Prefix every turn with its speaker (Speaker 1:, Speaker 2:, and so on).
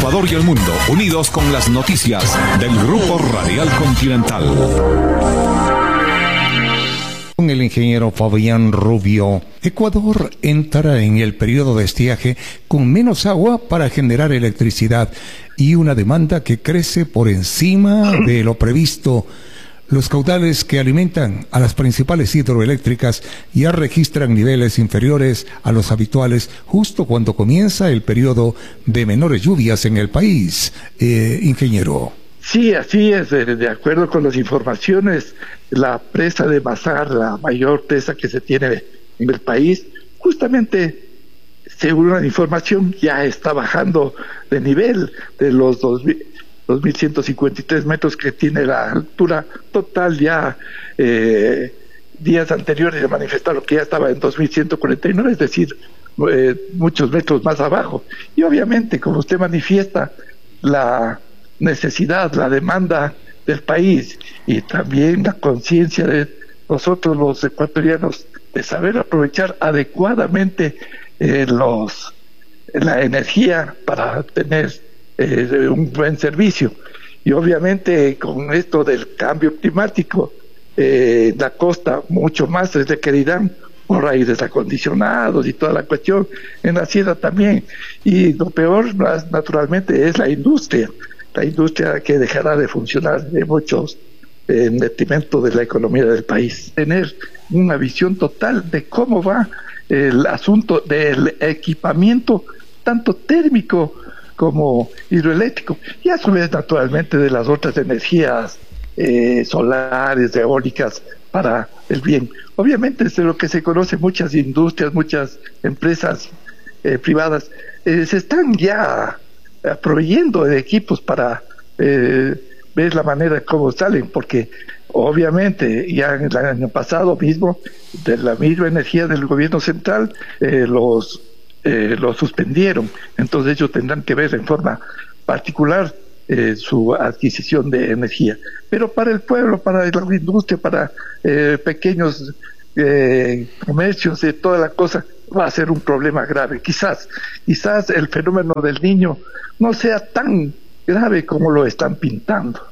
Speaker 1: Ecuador y el mundo, unidos con las noticias del Grupo Radial Continental.
Speaker 2: Con el ingeniero Fabián Rubio, Ecuador entrará en el periodo de estiaje con menos agua para generar electricidad y una demanda que crece por encima de lo previsto. Los caudales que alimentan a las principales hidroeléctricas ya registran niveles inferiores a los habituales justo cuando comienza el periodo de menores lluvias en el país. Ingeniero.
Speaker 3: Sí, así es. De acuerdo con las informaciones, la presa de Mazar, la mayor presa que se tiene en el país, justamente, según la información, ya está bajando de nivel de los 2.153 metros que tiene la altura total. Ya días anteriores de manifestaron que ya estaba en 2.149, es decir, muchos metros más abajo. Y obviamente, como usted manifiesta, la necesidad, la demanda del país y también la conciencia de nosotros los ecuatorianos de saber aprovechar adecuadamente la energía para tener un buen servicio. Y obviamente con esto del cambio climático, la costa mucho más se requerirán por aires acondicionados y toda la cuestión, en la sierra también. Y lo peor, naturalmente, es la industria que dejará de funcionar en muchos en detrimento de la economía del país. Tener una visión total de cómo va el asunto del equipamiento, tanto térmico como hidroeléctrico, y a su vez naturalmente de las otras energías solares, eólicas, para el bien. Obviamente es de lo que se conoce, muchas industrias, muchas empresas privadas se están ya proveyendo de equipos para ver la manera cómo salen, porque obviamente ya en el año pasado mismo, de la misma energía del gobierno central, lo suspendieron. Entonces ellos tendrán que ver en forma particular su adquisición de energía. Pero para el pueblo, para la industria, para pequeños comercios, toda la cosa, va a ser un problema grave. Quizás el fenómeno del Niño no sea tan grave como lo están pintando.